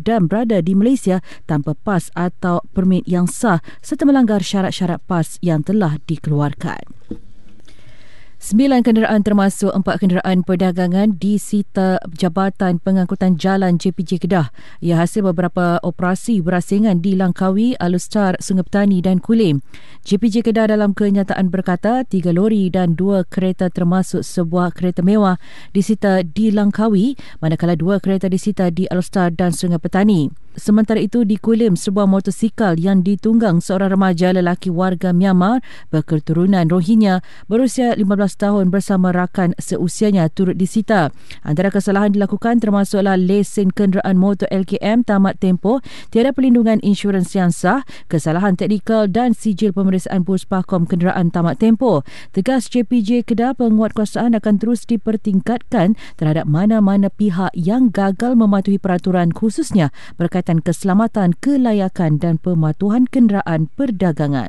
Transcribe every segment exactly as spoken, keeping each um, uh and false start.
dan berada di Malaysia tanpa pas atau permit yang sah serta melanggar syarat-syarat pas yang telah dikeluarkan. Sembilan kenderaan termasuk empat kenderaan perdagangan disita Jabatan Pengangkutan Jalan J P J Kedah. Ia hasil beberapa operasi berasingan di Langkawi, Alustar, Sungai Petani dan Kulim. J P J Kedah dalam kenyataan berkata tiga lori dan dua kereta termasuk sebuah kereta mewah disita di Langkawi, manakala dua kereta disita di Alustar dan Sungai Petani. Sementara itu di Kulim, sebuah motosikal yang ditunggang seorang remaja lelaki warga Myanmar berketurunan Rohingya berusia lima belas tahun bersama rakan seusianya turut disita. Antara kesalahan dilakukan termasuklah lesen kenderaan motor L K M tamat tempoh, tiada perlindungan insurans yang sah, kesalahan teknikal dan sijil pemeriksaan Puspakom kenderaan tamat tempoh. Tegas J P J Kedah, penguatkuasaan akan terus dipertingkatkan terhadap mana-mana pihak yang gagal mematuhi peraturan, khususnya berkaitan keselamatan, kelayakan dan pematuhan kenderaan perdagangan.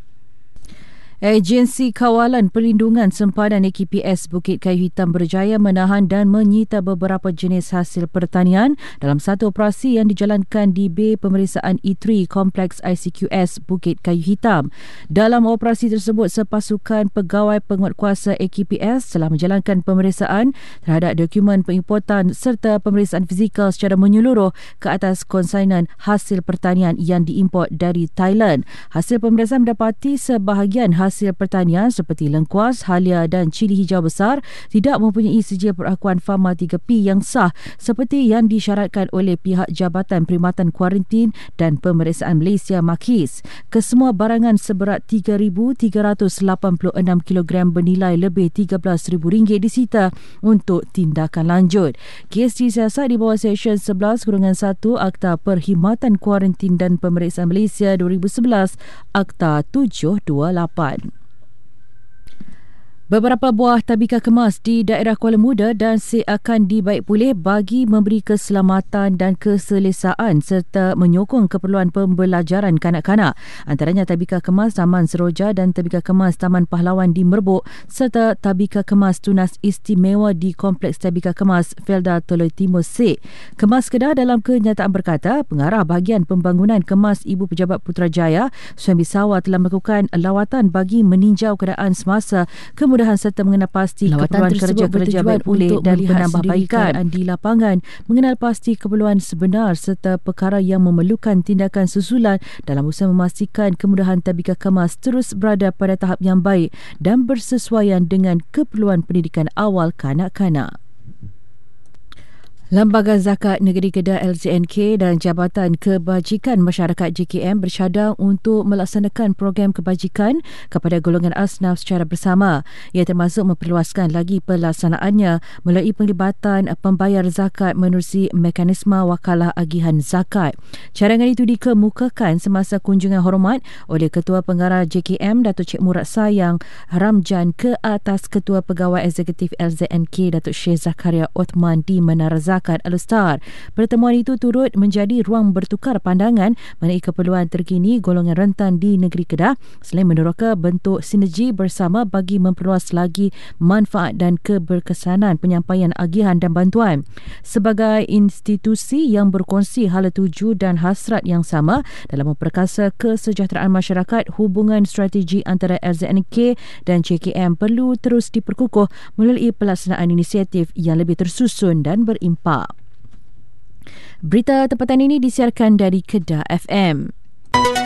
Agensi Kawalan Perlindungan Sempadan A K P S Bukit Kayu Hitam berjaya menahan dan menyita beberapa jenis hasil pertanian dalam satu operasi yang dijalankan di Bay Pemeriksaan E tiga Kompleks I C Q S Bukit Kayu Hitam. Dalam operasi tersebut, sepasukan pegawai penguatkuasa A K P S telah menjalankan pemeriksaan terhadap dokumen pengimportan serta pemeriksaan fizikal secara menyeluruh ke atas konsainan hasil pertanian yang diimport dari Thailand. Hasil pemeriksaan mendapati sebahagian hasil Hasil pertanian seperti lengkuas, halia dan cili hijau besar tidak mempunyai sijil perakuan Pharma tiga P yang sah seperti yang disyaratkan oleh pihak Jabatan Perkhidmatan Kuarantin dan Pemeriksaan Malaysia Makis. Kesemua barangan seberat tiga ribu tiga ratus lapan puluh enam kilogram bernilai lebih tiga belas ribu ringgit disita untuk tindakan lanjut. Kes disiasat di bawah Seksyen sebelas satu Akta Perkhidmatan Kuarantin dan Pemeriksaan Malaysia dua ribu sebelas Akta tujuh dua lapan. Beberapa buah tabika kemas di daerah Kuala Muda dan Sik akan dibaik pulih bagi memberi keselamatan dan keselesaan serta menyokong keperluan pembelajaran kanak-kanak. Antaranya tabika kemas Taman Seroja dan tabika kemas Taman Pahlawan di Merbuk serta tabika kemas Tunas Istimewa di Kompleks Tabika Kemas Felda Toloi Timur Sik. Kemas Kedah dalam kenyataan berkata, pengarah bahagian pembangunan kemas Ibu Pejabat Putrajaya, Suhaimi Sawa telah melakukan lawatan bagi meninjau keadaan semasa kemudahan serta mengenal pasti keperluan kerja-kerja baik pulih dan penambahbaikan di lapangan, mengenal pasti keperluan sebenar serta perkara yang memerlukan tindakan susulan dalam usaha memastikan kemudahan tabika kemas terus berada pada tahap yang baik dan bersesuaian dengan keperluan pendidikan awal kanak-kanak. Lembaga Zakat Negeri Kedah L Z N K dan Jabatan Kebajikan Masyarakat J K M bercadang untuk melaksanakan program kebajikan kepada golongan asnaf secara bersama. Ia termasuk memperluaskan lagi pelaksanaannya melalui penglibatan pembayar zakat menerusi mekanisme wakalah agihan zakat. Cadangan itu dikemukakan semasa kunjungan hormat oleh Ketua Pengarah J K M Datuk Cik Murad Sayang Ramjan ke atas Ketua Pegawai Eksekutif L Z N K Datuk Syekh Zakaria Othman di Menara Zakat Alustar. Pertemuan itu turut menjadi ruang bertukar pandangan mengenai keperluan terkini golongan rentan di negeri Kedah selain meneroka bentuk sinergi bersama bagi memperluas lagi manfaat dan keberkesanan penyampaian agihan dan bantuan. Sebagai institusi yang berkongsi hala tuju dan hasrat yang sama dalam memperkasa kesejahteraan masyarakat, hubungan strategi antara L Z N K dan J K M perlu terus diperkukuh melalui pelaksanaan inisiatif yang lebih tersusun dan berimpak. Berita tempatan ini disiarkan dari Kedah F M.